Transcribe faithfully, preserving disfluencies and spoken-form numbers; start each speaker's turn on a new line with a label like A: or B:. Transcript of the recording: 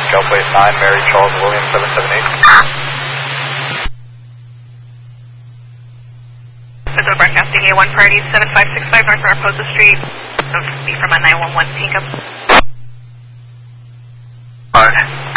A: Scout Plate nine, Mary Charles William seven seven eight.
B: Visual broadcasting A one party seven five six five North Mariposa Street. Don't speak from a nine one one pickup.
C: Alright.